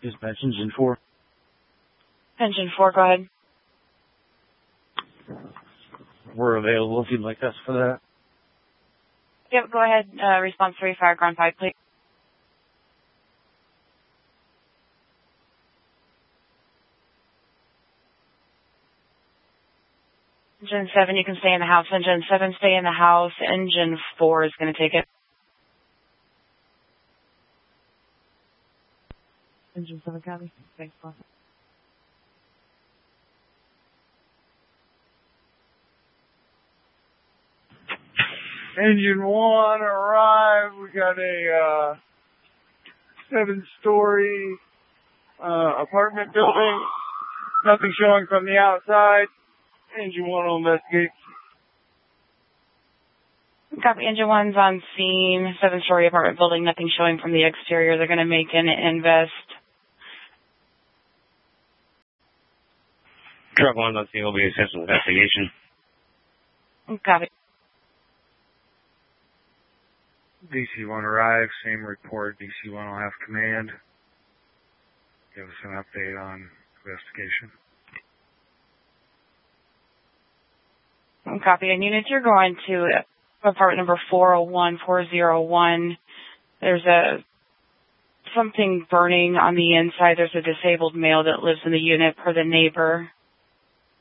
Dispatch Engine 4. Engine 4, go ahead. We're available if you'd like us for that. Yep, go ahead. Response 3, fire ground 5, please. Engine 7, you can stay in the house. Engine 7, stay in the house. Engine 4 is going to take it. Engine 7, copy. Thanks, boss. Engine 1 arrived. We got a 7-story apartment building. Nothing showing from the outside. Engine 1 will investigate. Copy. Engine 1's on scene. 7-story apartment building. Nothing showing from the exterior. They're going to make an invest. Truck 1, let's see, will be assessed with investigation. Copy. DC-1 arrived, same report. DC-1 will have command. Give us an update on investigation. Copy. And units, you're going to apartment number 401-401. There's something burning on the inside. There's a disabled male that lives in the unit per the neighbor.